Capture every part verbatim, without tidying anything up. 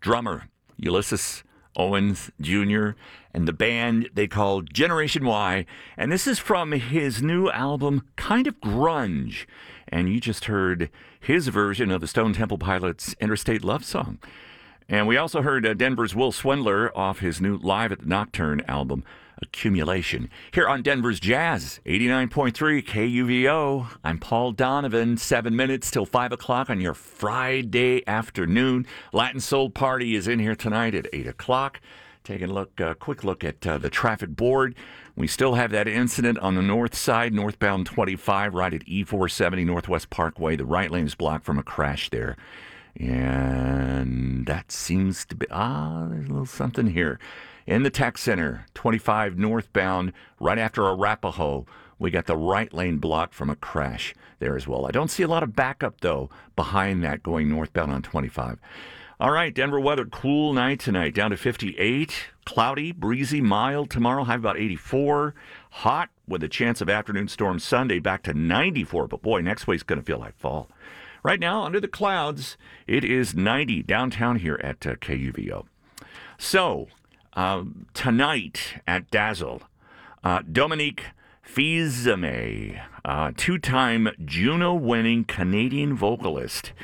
drummer Ulysses Owens Junior and the band they call Generation Y. And this is from his new album, Kind of Grunge. And you just heard his version of the Stone Temple Pilots' Interstate Love Song. And we also heard uh, Denver's Will Swindler off his new Live at the Nocturne album, Accumulation. Here on Denver's Jazz, eighty-nine point three K U V O. I'm Paul Donovan. Seven minutes till five o'clock on your Friday afternoon. Latin Soul Party is in here tonight at eight o'clock. Taking a look, uh, quick look at uh, the traffic board. We still have that incident on the north side, northbound twenty-five, right at E four seventy Northwest Parkway. The right lane is blocked from a crash there. And that seems to be, ah, there's a little something here. In the tech center, twenty-five northbound, right after Arapahoe, we got the right lane blocked from a crash there as well. I don't see a lot of backup, though, behind that going northbound on twenty-five. All right, Denver weather, cool night tonight, down to fifty-eight. Cloudy, breezy, mild tomorrow, high about eighty-four. Hot with a chance of afternoon storms Sunday, back to ninety-four. But boy, next week's going to feel like fall. Right now, under the clouds, it is ninety downtown here at uh, K U V O. So, uh, tonight at Dazzle, uh, Dominique Fils-Aimé, uh, two-time Juno-winning Canadian vocalist,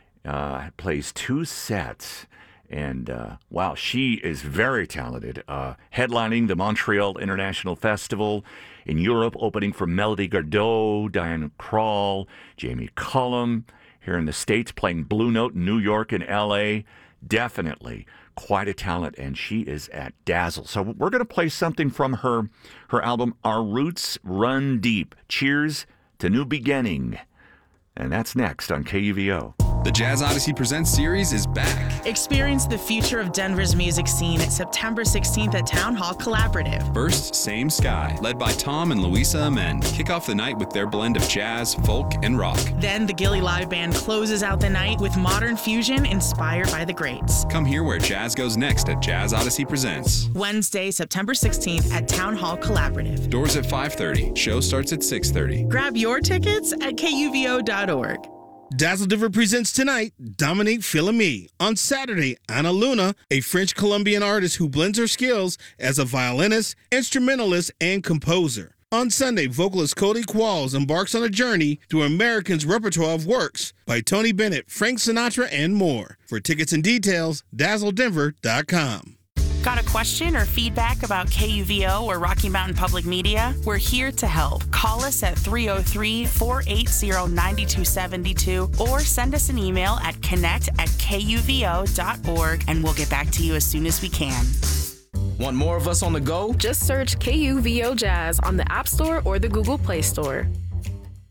uh, plays two sets. And, uh, wow, she is very talented. Uh, headlining the Montreal International Festival, in Europe, opening for Melody Gardot, Diane Krall, Jamie Cullum. Here in the States, playing Blue Note in New York and L A. Definitely quite a talent, and she is at Dazzle. So we're going to play something from her, her album, Our Roots Run Deep. Cheers to New Beginning. And that's next on K U V O. The Jazz Odyssey Presents series is back. Experience the future of Denver's music scene September sixteenth at Town Hall Collaborative. First, Same Sky, led by Tom and Louisa Amend, kick off the night with their blend of jazz, folk, and rock. Then the Gilly Live Band closes out the night with modern fusion inspired by the greats. Come hear where jazz goes next at Jazz Odyssey Presents. Wednesday, September sixteenth at Town Hall Collaborative. Doors at five thirty. Show starts at six thirty. Grab your tickets at K U V O dot org. Dazzle Denver presents tonight Dominique Fils-Aimé. On Saturday, Ana Luna, a French-Colombian artist who blends her skills as a violinist, instrumentalist, and composer. On Sunday, vocalist Cody Qualls embarks on a journey through American's repertoire of works by Tony Bennett, Frank Sinatra, and more. For tickets and details, dazzle denver dot com. Got a question or feedback about K U V O or Rocky Mountain Public Media? We're here to help. Call us at three oh three, four eight zero, nine two seven two or send us an email at connect at K U V O dot org and we'll get back to you as soon as we can. Want more of us on the go? Just search K U V O Jazz on the App Store or the Google Play Store.